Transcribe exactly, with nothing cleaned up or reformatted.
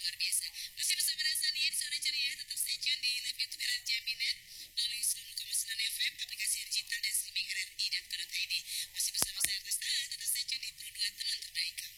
luar biasa. Masih bersama dengan Sania di Suara Ceria, tetap stay tune di live YouTube R R C Minet melalui sembilan puluh koma sembilan F M.